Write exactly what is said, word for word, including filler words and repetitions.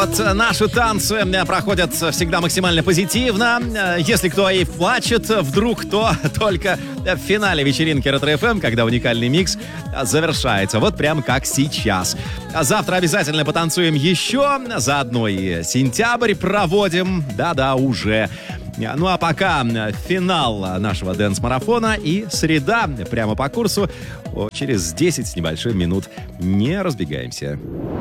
Вот наши танцы проходят всегда максимально позитивно. Если кто и плачет, вдруг то только в финале вечеринки Ретро-эф эм, когда уникальный микс завершается. Вот прям как сейчас. Завтра обязательно потанцуем еще. Заодно и сентябрь проводим. Да-да, уже. Ну а пока финал нашего дэнс-марафона и среда прямо по курсу. Через десять с небольшим минут. Не разбегаемся.